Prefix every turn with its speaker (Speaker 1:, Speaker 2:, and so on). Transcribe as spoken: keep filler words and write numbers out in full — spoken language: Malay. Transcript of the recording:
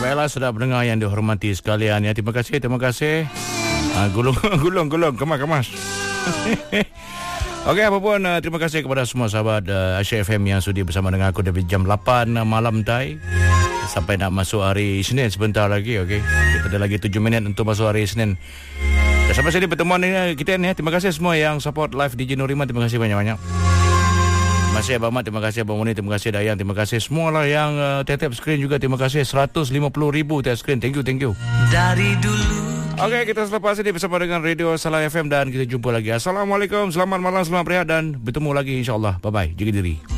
Speaker 1: Baiklah, sudah pendengar yang dihormati sekalian ya. Terima kasih, terima kasih. Uh, gulung, gulung, gulung, kemas, kemas. Okey, apapun, uh, terima kasih kepada semua sahabat uh, Asia F M yang sudi bersama dengan aku dari jam lapan uh, malam tadi sampai nak masuk hari Isnin sebentar lagi. Okey, kita ada lagi tujuh minit untuk masuk hari Isnin. Dan sampai sini pertemuan ini kita ni. Terima kasih semua yang support live D J Nuriman. Terima kasih banyak-banyak. Terima kasih Abang Mat, terima kasih Abang Muni, terima kasih Dayang, terima kasih semualah yang uh, tap screen juga. Terima kasih seratus lima puluh ribu tap screen. Thank you, thank you. Dari dulu. Okey, kita selepas ini bersama dengan Radio Salah F M dan kita jumpa lagi. Assalamualaikum, selamat malam, selamat berehat dan bertemu lagi insya-Allah. Bye bye. Jaga diri.